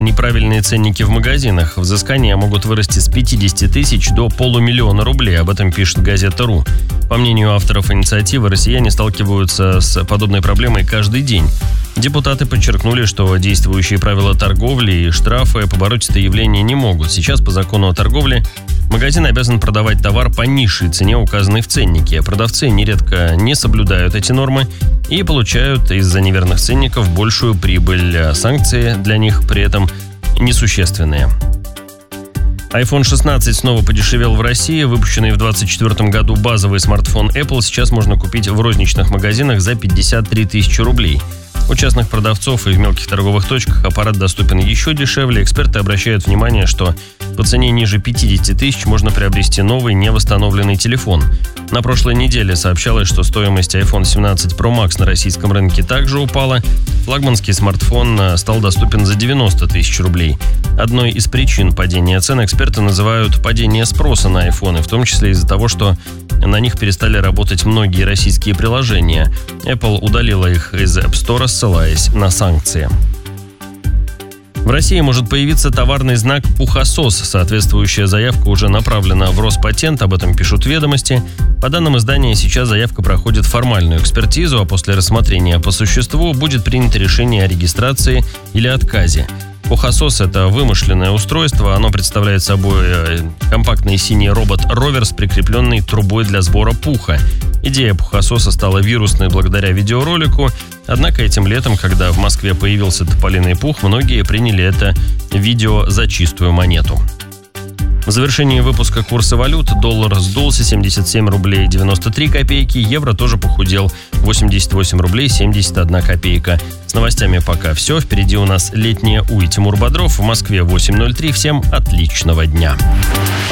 Неправильные ценники в магазинах. Взыскания могут вырасти с 50 тысяч до полумиллиона рублей. Об этом пишет газета.ру. По мнению авторов инициативы, россияне сталкиваются с подобной проблемой каждый день. Депутаты подчеркнули, что действующие правила торговли и штрафы побороть это явление не могут. Сейчас по закону о торговле магазин обязан продавать товар по низшей цене, указанной в ценнике. Продавцы нередко не соблюдают эти нормы и получают из-за неверных ценников большую прибыль. А санкции для них при этом несущественные. iPhone 16 снова подешевел в России. Выпущенный в 2024 году базовый смартфон Apple сейчас можно купить в розничных магазинах за 53 тысячи рублей. У частных продавцов и в мелких торговых точках аппарат доступен еще дешевле. Эксперты обращают внимание, что по цене ниже 50 тысяч можно приобрести новый невосстановленный телефон. На прошлой неделе сообщалось, что стоимость iPhone 17 Pro Max на российском рынке также упала. Флагманский смартфон стал доступен за 90 тысяч рублей. Одной из причин падения цен эксперты называют падение спроса на айфоны, в том числе из-за того, что на них перестали работать многие российские приложения. Apple удалила их из App Store, ссылаясь на санкции. В России может появиться товарный знак «Пухосос». Соответствующая заявка уже направлена в Роспатент, об этом пишут «Ведомости». По данным издания, сейчас заявка проходит формальную экспертизу, а после рассмотрения по существу будет принято решение о регистрации или отказе. Пухосос – это вымышленное устройство. Оно представляет собой компактный синий робот-ровер с прикрепленной трубой для сбора пуха. Идея пухососа стала вирусной благодаря видеоролику. Однако этим летом, когда в Москве появился тополиный пух, многие приняли это видео за чистую монету. В завершении выпуска курсы валют. Доллар сдулся 77 рублей 93 копейки. Евро тоже похудел 88 рублей 71 копейка. С новостями пока все. Впереди у нас летняя УИ. Тимур Бодров. В Москве 8:03. Всем отличного дня.